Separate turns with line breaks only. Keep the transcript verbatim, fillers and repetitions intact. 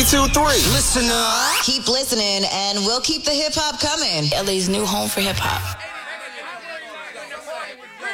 two three.
Listen up.
Keep listening, and we'll keep the hip hop coming.
L A's new home for hip hop.